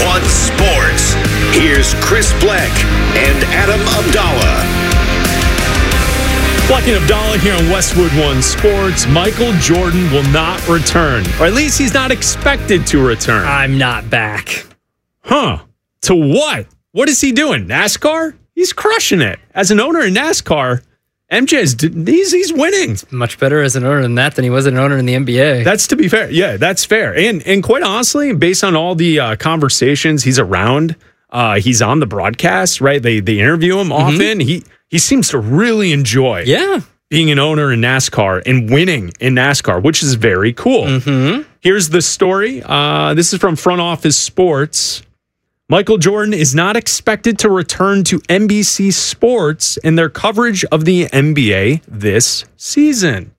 One Sports. Here's Chris Bleck and Adam Abdallah. Bleck and Abdallah here on Westwood One Sports. Michael Jordan will not return, or at least he's not expected to return. I'm not back. Huh? To what? What is he doing? NASCAR? He's crushing it. As an owner in NASCAR, he's winning. Much better as an owner than that than he was an owner in the NBA. That's to be fair. Yeah, that's fair. And quite honestly, based on all the conversations he's around, he's on the broadcast, right? They interview him often. He seems to really enjoy being an owner in NASCAR and winning in NASCAR, which is very cool. Here's the story. This is from Front Office Sports. Michael Jordan is not expected to return to NBC Sports in their coverage of the NBA this season.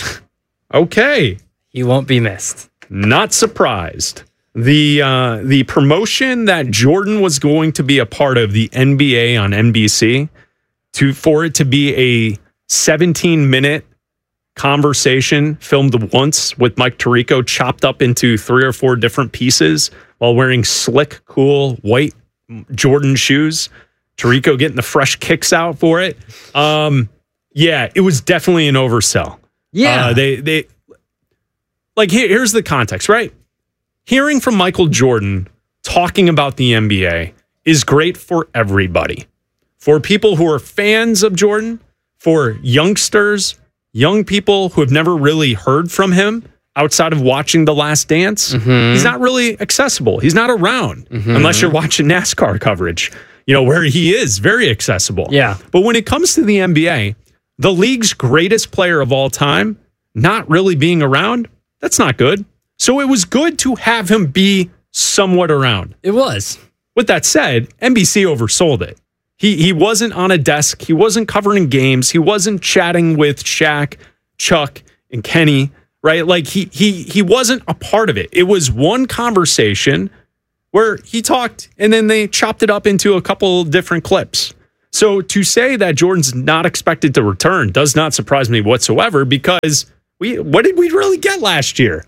Okay. He won't be missed. Not surprised. The promotion that Jordan was going to be a part of, the NBA on NBC, for it to be a 17-minute conversation filmed once with Mike Tirico, chopped up into 3 or 4 different pieces while wearing slick, cool, white Jordan shoes. Tirico getting the fresh kicks out for it. Yeah, it was definitely an oversell. Yeah. They like, here's the context, right? Hearing from Michael Jordan talking about the NBA is great for everybody. For people who are fans of Jordan, for youngsters, young people who have never really heard from him outside of watching The Last Dance, he's not really accessible. He's not around unless you're watching NASCAR coverage, where he is very accessible. Yeah. But when it comes to the NBA, the league's greatest player of all time not really being around, that's not good. So it was good to have him be somewhat around. It was. With that said, NBC oversold it. He wasn't on a desk. He wasn't covering games. He wasn't chatting with Shaq, Chuck, and Kenny, right? Like he wasn't a part of it. It was one conversation where he talked and then they chopped it up into a couple different clips. So to say that Jordan's not expected to return does not surprise me whatsoever, because what did we really get last year?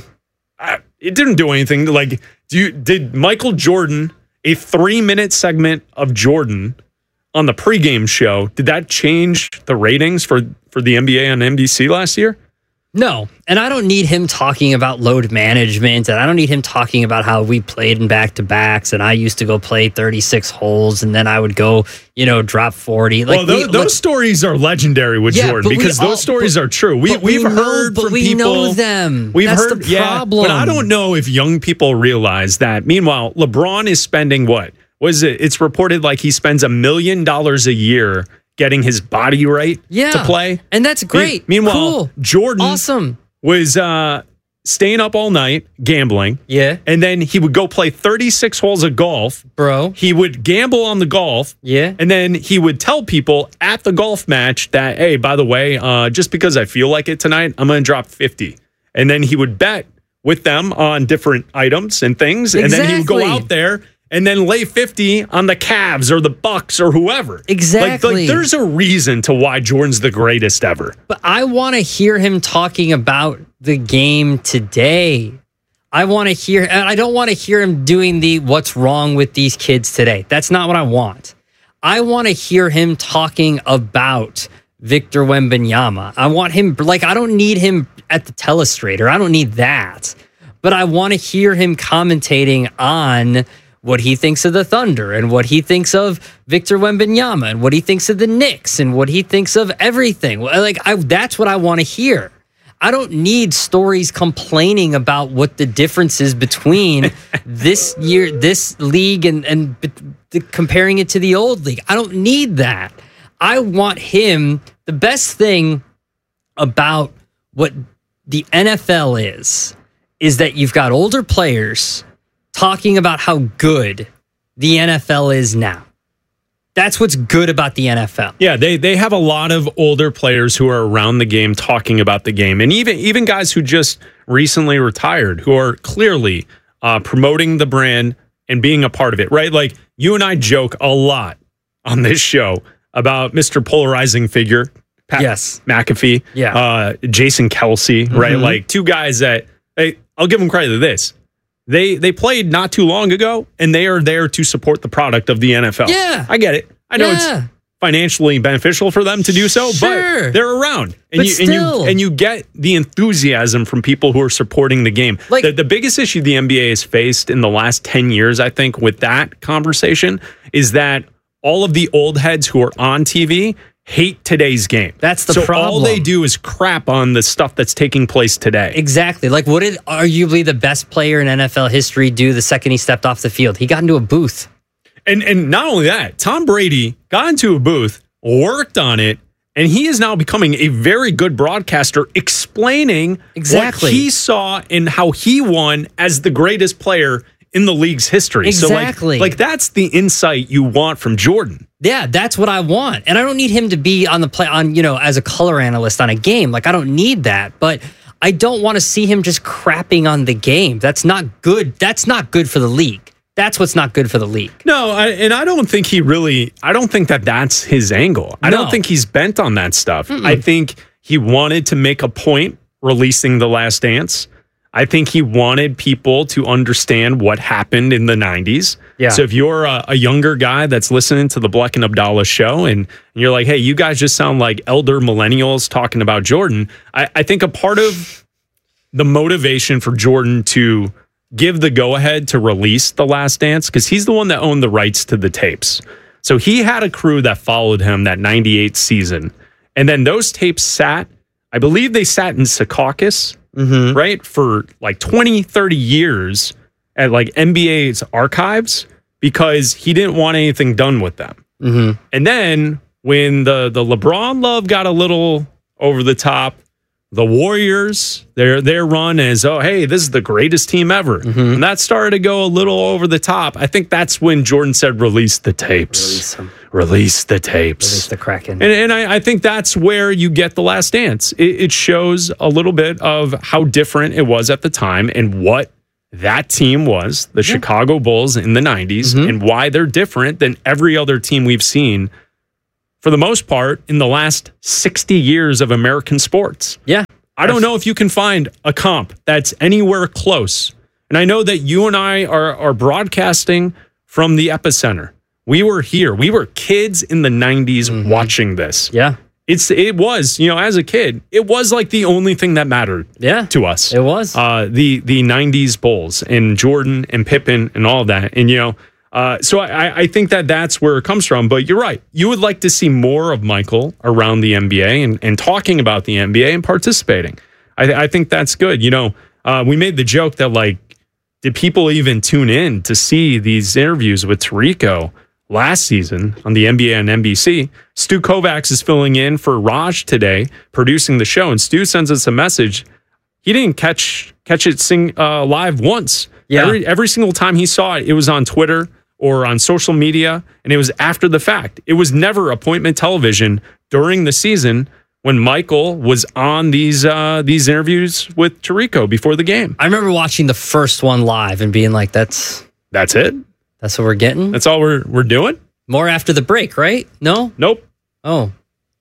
It didn't do anything. Like, did Michael Jordan, a 3-minute segment of Jordan on the pregame show, did that change the ratings for the NBA on NBC last year? No. And I don't need him talking about load management, and I don't need him talking about how we played in back-to-backs, and I used to go play 36 holes, and then I would go, drop 40. Like, well, those stories are legendary with Jordan, because those stories are true. We've heard from people. We know them. That's the problem. But I don't know if young people realize that. Meanwhile, LeBron is spending what? Was it? It's reported like he spends $1 million a year getting his body right to play. And that's great. Meanwhile, cool. Jordan awesome. was staying up all night, gambling. Yeah. And then he would go play 36 holes of golf. Bro. He would gamble on the golf. Yeah. And then he would tell people at the golf match that, hey, by the way, just because I feel like it tonight, I'm going to drop 50. And then he would bet with them on different items and things. Exactly. And then he would go out there and then lay 50 on the Cavs or the Bucks or whoever. Exactly. Like there's a reason to why Jordan's the greatest ever. But I want to hear him talking about the game today. I want to hear, and I don't want to hear him doing the what's wrong with these kids today. That's not what I want. I want to hear him talking about Victor Wembanyama. I want him, I don't need him at the telestrator. I don't need that. But I want to hear him commentating on what he thinks of the Thunder and what he thinks of Victor Wembanyama and what he thinks of the Knicks and what he thinks of everything. That's what I want to hear. I don't need stories complaining about what the difference is between this league and comparing it to the old league. I don't need that. I want him. The best thing about what the NFL is that you've got older players talking about how good the NFL is now. That's what's good about the NFL. Yeah, they have a lot of older players who are around the game talking about the game. And even guys who just recently retired who are clearly promoting the brand and being a part of it, right? Like, you and I joke a lot on this show about Mr. Polarizing Figure, Pat McAfee, Jason Kelsey, right? Like, two guys that, hey, I'll give them credit to this. They played not too long ago, and they are there to support the product of the NFL. Yeah. I get it. I know it's financially beneficial for them to do so, Sure. but they're around. But still. And you get the enthusiasm from people who are supporting the game. Like- The biggest issue the NBA has faced in the last 10 years, I think, with that conversation is that all of the old heads who are on TV hate today's game. That's the so problem. all they do is crap on the stuff that's taking place today. Exactly. Like, what did arguably the best player in NFL history do the second he stepped off the field? He got into a booth. And not only that, Tom Brady got into a booth, worked on it, and he is now becoming a very good broadcaster, explaining Exactly. what he saw and how he won as the greatest player in the league's history. Exactly. So like that's the insight you want from Jordan. Yeah, that's what I want. And I don't need him to be on the play as a color analyst on a game. Like, I don't need that. But I don't want to see him just crapping on the game. That's not good. That's not good for the league. That's what's not good for the league. No, I don't think I don't think that's his angle. I don't think he's bent on that stuff. I think he wanted to make a point releasing The Last Dance. I think he wanted people to understand what happened in the 90s. Yeah. So if you're a younger guy that's listening to the Bleck and Abdallah show and you're like, hey, you guys just sound like elder millennials talking about Jordan, I think a part of the motivation for Jordan to give the go-ahead to release The Last Dance, because he's the one that owned the rights to the tapes. So he had a crew that followed him that 98 season. And then those tapes sat, I believe they sat in Secaucus, right, for like 20, 30 years at like NBA's archives because he didn't want anything done with them. And then when the LeBron love got a little over the top, the Warriors, their run is, oh, hey, this is the greatest team ever. And that started to go a little over the top. I think that's when Jordan said, release the tapes. Release the tapes. Release the Kraken. And I think that's where you get The Last Dance. It shows a little bit of how different it was at the time and what that team was, the Chicago Bulls in the 90s, and why they're different than every other team we've seen for the most part, in the last 60 years of American sports. Yeah. I don't know if you can find a comp that's anywhere close. And I know that you and I are broadcasting from the epicenter. We were here. We were kids in the 90s watching this. Yeah. It was, as a kid, it was like the only thing that mattered to us. It was. The 90s Bulls and Jordan and Pippen and all of that. And, so I think that's where it comes from. But you're right. You would like to see more of Michael around the NBA and talking about the NBA and participating. I think that's good. We made the joke that, like, did people even tune in to see these interviews with Tirico last season on the NBA and NBC? Stu Kovacs is filling in for Raj today, producing the show. And Stu sends us a message. He didn't catch it live once. Yeah. Every single time he saw it, it was on Twitter or on social media, and it was after the fact. It was never appointment television during the season when Michael was on these interviews with Tirico before the game. I remember watching the first one live and being like, that's it? That's what we're getting? That's all we're doing? More after the break, right? No? Nope. Oh.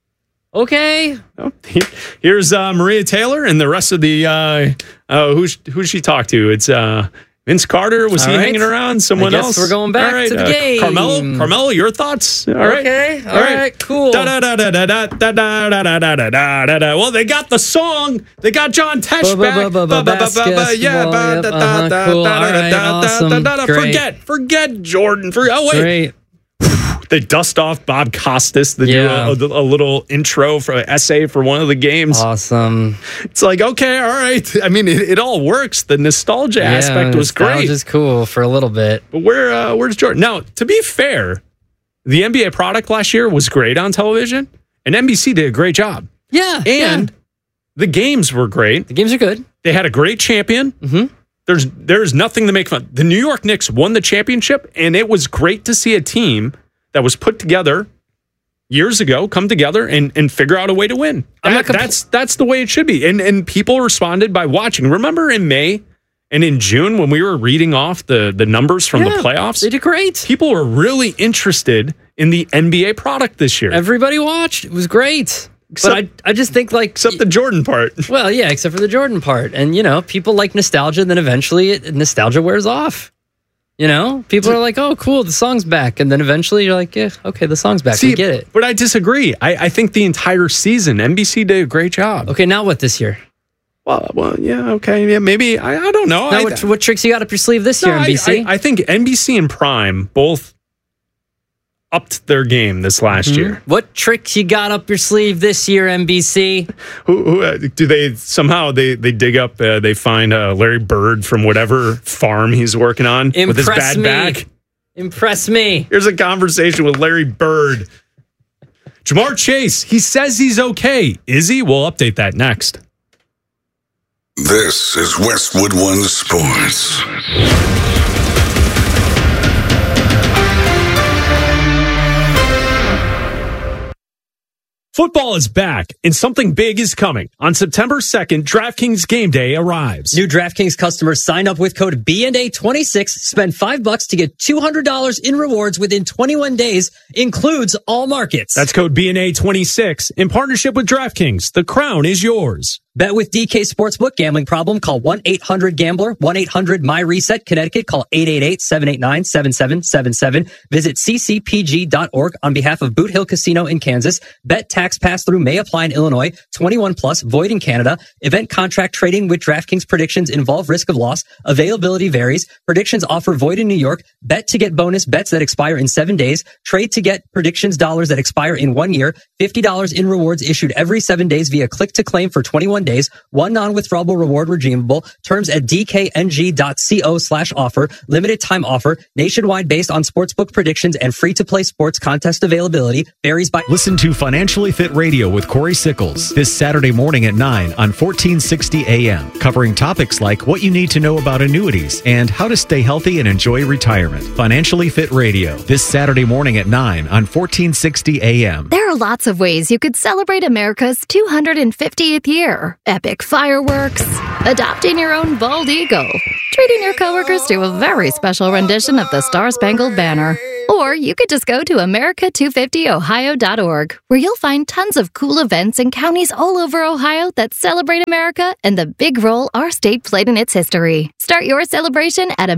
Okay. Oh, here's Maria Taylor and the rest of the who's she talked to? It's Vince Carter. Was he hanging around? Someone else? We're going back to the game. Carmelo, your thoughts? All right. Okay. All right. Cool. Well, they got the song. They got John Tesh back. Forget Jordan. Oh wait. Great. They dust off Bob Costas to do a little intro for an essay for one of the games. Awesome. It's like, okay, all right. I mean, it all works. The nostalgia aspect was great. Nostalgia's cool for a little bit. But where's Jordan? Now, to be fair, the NBA product last year was great on television, and NBC did a great job. Yeah. And the games were great. The games are good. They had a great champion. There's nothing to make fun. The New York Knicks won the championship, and it was great to see a team that was put together years ago come together and figure out a way to win. That's the way it should be. And people responded by watching. Remember in May and in June when we were reading off the numbers from the playoffs? They did great. People were really interested in the NBA product this year. Everybody watched. It was great. But I just think like... Except the Jordan part. Well, yeah, except for the Jordan part. And, you know, people like nostalgia, and then eventually nostalgia wears off. You know, people are like, oh, cool, the song's back. And then eventually you're like, yeah, okay, the song's back. We get it. But I disagree. I think the entire season, NBC did a great job. Okay, now what this year? Well, yeah, okay. Yeah, maybe. I don't know. Now, what tricks you got up your sleeve this year, NBC? I think NBC and Prime both upped their game this last year. What tricks you got up your sleeve this year, NBC? Who do they somehow they dig up? They find Larry Bird from whatever farm he's working on with his bad back. Impress me. Here's a conversation with Larry Bird. Jamar Chase. He says he's okay. Is he? We'll update that next. This is Westwood One Sports. Football is back, and something big is coming. On September 2nd, DraftKings Game Day arrives. New DraftKings customers sign up with code BNA26, spend $5 to get $200 in rewards within 21 days, includes all markets. That's code BNA26 in partnership with DraftKings. The crown is yours. Bet with DK Sportsbook. Gambling problem? Call 1-800-GAMBLER. 1-800-MyReset. Connecticut. Call 888-789-7777. Visit ccpg.org on behalf of Boot Hill Casino in Kansas. Bet tax pass-through may apply in Illinois. 21 plus. Void in Canada. Event contract trading with DraftKings predictions involve risk of loss. Availability varies. Predictions offer void in New York. Bet to get bonus bets that expire in 7 days. Trade to get predictions dollars that expire in 1 year. $50 in rewards issued every 7 days via click to claim for 21 days. One non-withdrawable reward redeemable. Terms at dkng.co/offer. Limited time offer. Nationwide based on sportsbook predictions and free-to-play sports contest availability. Varies by... Listen to Financially Fit Radio with Corey Sickles this Saturday morning at 9 on 1460 AM, covering topics like what you need to know about annuities and how to stay healthy and enjoy retirement. Financially Fit Radio this Saturday morning at 9 on 1460 AM. There are lots of ways you could celebrate America's 250th year. Epic fireworks, adopting your own bald eagle, treating your coworkers to a very special rendition of the Star-Spangled Banner. Or you could just go to America250ohio.org, where you'll find tons of cool events in counties all over Ohio that celebrate America and the big role our state played in its history. Start your celebration at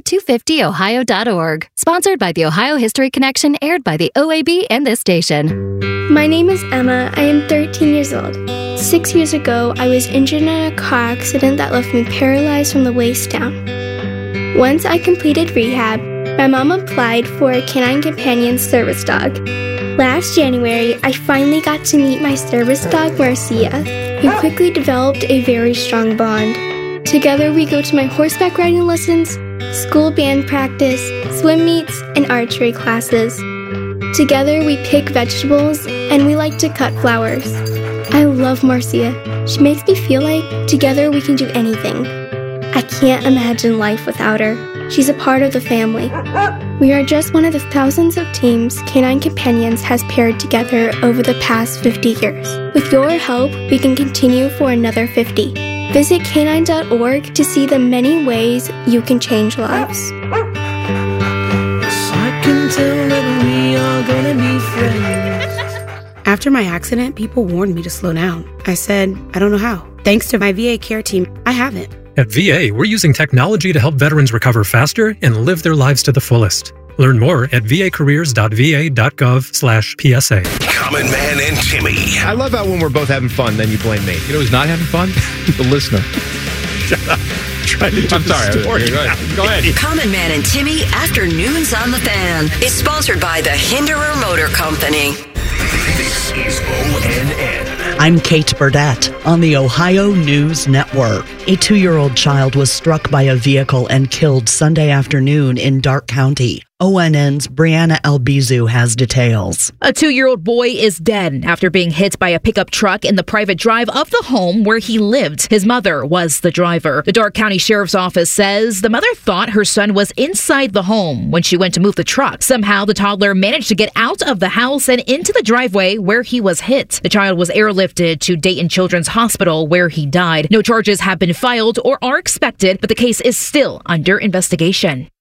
America250ohio.org. Sponsored by the Ohio History Connection, aired by the OAB and this station. My name is Emma. I am 13 years old. 6 years ago, I was injured in a car accident that left me paralyzed from the waist down. Once I completed rehab, my mom applied for a Canine Companion service dog. Last January, I finally got to meet my service dog, Marcia. We quickly developed a very strong bond. Together, we go to my horseback riding lessons, school band practice, swim meets, and archery classes. Together, we pick vegetables, and we like to cut flowers. I love Marcia. She makes me feel like together we can do anything. I can't imagine life without her. She's a part of the family. We are just one of the thousands of teams Canine Companions has paired together over the past 50 years. With your help, we can continue for another 50. Visit canine.org to see the many ways you can change lives. I can tell that we are gonna be friends. After my accident, people warned me to slow down. I said, I don't know how. Thanks to my VA care team, I haven't. At VA, we're using technology to help veterans recover faster and live their lives to the fullest. Learn more at vacareers.va.gov/PSA. Common Man and Timmy. I love how when we're both having fun, then you blame me. You know who's not having fun? The listener. Shut up. I'm sorry. Go ahead. Common Man and Timmy Afternoons on the Fan is sponsored by the Hinderer Motor Company. This is ONN. I'm Kate Burdett on the Ohio News Network. A 2-year-old child was struck by a vehicle and killed Sunday afternoon in Darke County. ONN's Brianna Albizu has details. A 2-year-old boy is dead after being hit by a pickup truck in the private drive of the home where he lived. His mother was the driver. The Darke County Sheriff's Office says the mother thought her son was inside the home when she went to move the truck. Somehow, the toddler managed to get out of the house and into the driveway where he was hit. The child was airlifted to Dayton Children's Hospital where he died. No charges have been filed or are expected, but the case is still under investigation.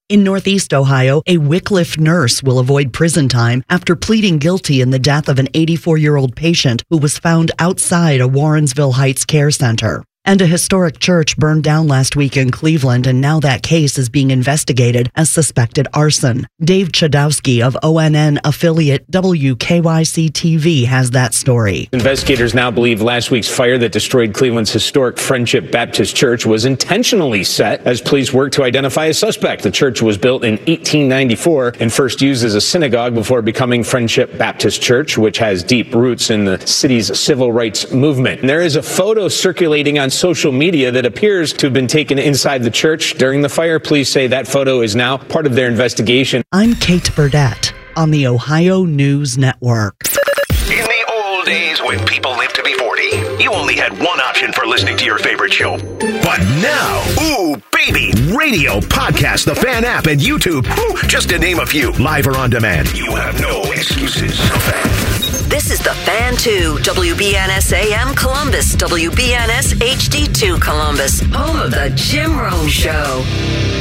In Northeast Ohio, a Wycliffe nurse will avoid prison time after pleading guilty in the death of an 84-year-old patient who was found outside a Warrensville Heights care center. And a historic church burned down last week in Cleveland, and now that case is being investigated as suspected arson. Dave Chudowski of ONN affiliate WKYC-TV has that story. Investigators now believe last week's fire that destroyed Cleveland's historic Friendship Baptist Church was intentionally set as police work to identify a suspect. The church was built in 1894 and first used as a synagogue before becoming Friendship Baptist Church, which has deep roots in the city's civil rights movement. And there is a photo circulating on social media that appears to have been taken inside the church during the fire. Police say that photo is now part of their investigation. I'm Kate Burdett on the Ohio News Network. In the old days when people lived to be 40, you only had one option for listening to your favorite show. But now, ooh, baby, radio, podcast, the Fan app, and YouTube, ooh, just to name a few, live or on demand. You have no excuses, This is the Fan 2, WBNS AM Columbus, WBNS HD2 Columbus, home of the Jim Rome Show.